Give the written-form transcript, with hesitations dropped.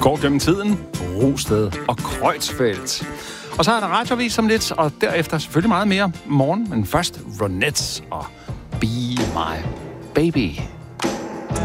går gennem tiden, Rosted og Kreutzfeldt. Og så er der radioavis om lidt, og derefter selvfølgelig meget mere morgen, men først Ronettes og Be My Baby.